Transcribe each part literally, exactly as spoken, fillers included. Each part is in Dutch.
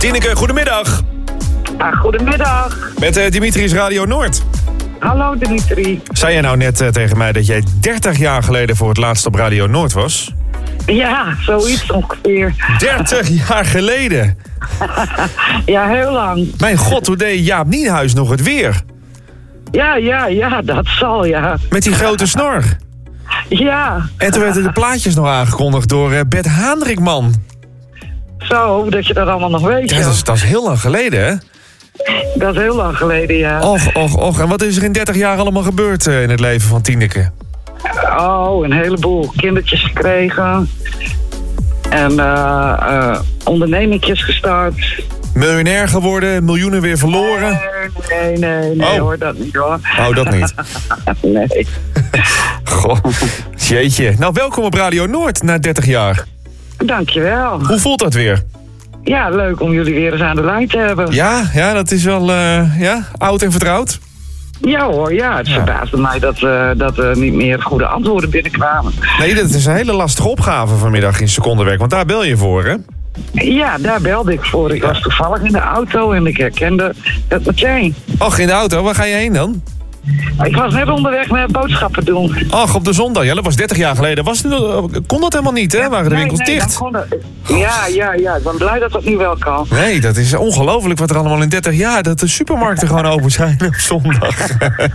Tineke, goedemiddag. Ah, goedemiddag. Met uh, Dimitris Radio Noord. Hallo Dimitri. Zei jij nou net uh, tegen mij dat jij dertig jaar geleden voor het laatst op Radio Noord was? Ja, zoiets ongeveer. dertig jaar geleden? Ja, heel lang. Mijn god, hoe deed Jaap Nienhuis nog het weer? Ja, ja, ja, dat zal, ja. Met die grote snor. Ja. En toen werden de plaatjes nog aangekondigd door uh, Bert Haandrikman. Zo, dat je dat allemaal nog weet, Ja, ja. dat is, dat is heel lang geleden, hè? Dat is heel lang geleden, ja. Och, och, och. En wat is er in dertig jaar allemaal gebeurd uh, in het leven van Tineke? Oh, een heleboel kindertjes gekregen. En uh, uh, ondernemingjes gestart. Miljonair geworden, miljoenen weer verloren? Nee, nee, nee, Oh. hoor, dat niet hoor. Oh, dat niet. Nee. Goh, jeetje. Nou, welkom op Radio Noord na dertig jaar. Dankjewel. Hoe voelt dat weer? Ja, leuk om jullie weer eens aan de lijn te hebben. Ja, ja, dat is wel uh, ja, oud en vertrouwd. Ja hoor, ja. Het Ja. verbaasde mij dat, uh, dat er niet meer goede antwoorden binnenkwamen. Nee, dat is een hele lastige opgave vanmiddag in secondenwerk, want daar bel je voor, hè? Ja, daar belde ik voor. Ik was toevallig in de auto en ik herkende het meteen. Och, in de auto, waar ga je heen dan? Ik was net onderweg naar boodschappen doen. Och, op de zondag. Ja, dat was dertig jaar geleden. Was het, kon dat helemaal niet, hè? Waren de Nee, winkels nee, dicht? dan kon het. Ja, ja, ja. Ik ben blij dat dat nu wel kan. Nee, dat is ongelooflijk wat er allemaal in dertig jaar... dat de supermarkten gewoon open zijn op zondag.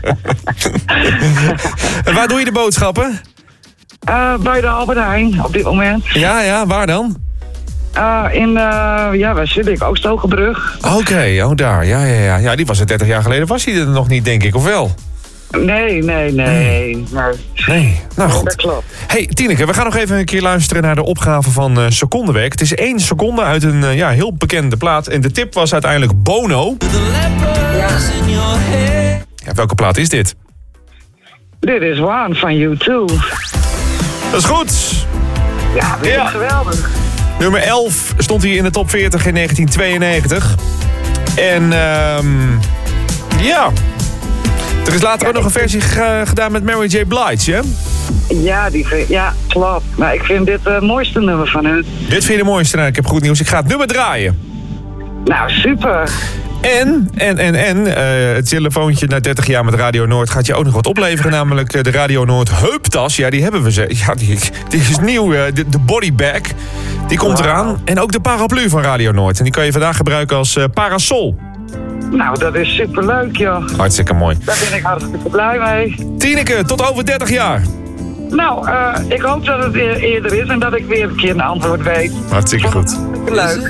En waar doe je de boodschappen? Uh, bij de Albert Heijn op dit moment. Ja, ja, waar dan? Uh, in, uh, ja, waar zit ik? Oost-Hogebrug. Oké, okay, oh daar. Ja, ja, ja. Ja, die was er dertig jaar geleden. Was hij er nog niet, denk ik, of wel? Nee, nee, nee. nee. Nee, nou Dat goed. klopt. Hey, Tineke, we gaan nog even een keer luisteren naar de opgave van uh, secondenwerk. Het is één seconde uit een uh, ja, heel bekende plaat. En de tip was uiteindelijk Bono. Ja. Ja, welke plaat is dit? Dit is One van U twee. Dat is goed. Ja, dit Ja. is geweldig. Nummer elf stond hier in de top veertig in negentien tweeënnegentig. En um, ja, er is later ook nog een versie ge- gedaan met Mary J. Blige, hè? Ja, die vind, ja, klopt. Maar ik vind dit het mooiste nummer van hun. Dit vind je de mooiste. Nou, ik heb goed nieuws. Ik ga het nummer draaien. Nou, super. En, en, en, en, uh, het telefoontje na dertig jaar met Radio Noord gaat je ook nog wat opleveren. Namelijk uh, de Radio Noord heuptas. Ja, die hebben we ze. Ja, die, die is nieuw. Uh, de, de bodybag. Die komt Wow. eraan. En ook de paraplu van Radio Noord. En die kan je vandaag gebruiken als uh, parasol. Nou, dat is superleuk, joh. Hartstikke mooi. Daar ben ik hartstikke blij mee. Tineke, tot over dertig jaar. Nou, uh, ik hoop dat het weer eerder is en dat ik weer een keer een antwoord weet. Hartstikke goed. Leuk.